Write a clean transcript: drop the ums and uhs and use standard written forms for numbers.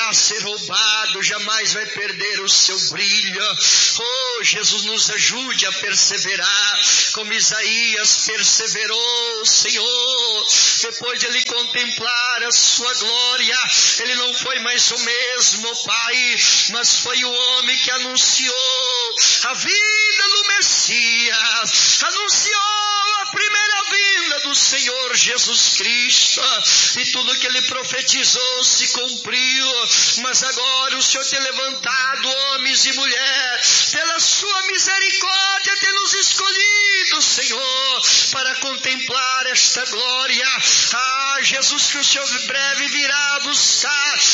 poderá ser roubado, jamais vai perder o seu brilho. Oh, Jesus, nos ajude a perseverar, como Isaías perseverou, Senhor. Depois de ele contemplar a sua glória, ele não foi mais o mesmo, Pai, mas foi o homem que anunciou a vinda do Messias, anunciou a primeira vinda do Senhor Jesus Cristo, e tudo que ele profetizou se cumpriu. Mas agora o Senhor tem levantado homens e mulheres, pela sua misericórdia tem nos escolhido, Senhor, para contemplar esta glória. Ah, Jesus, que o Senhor breve virá buscar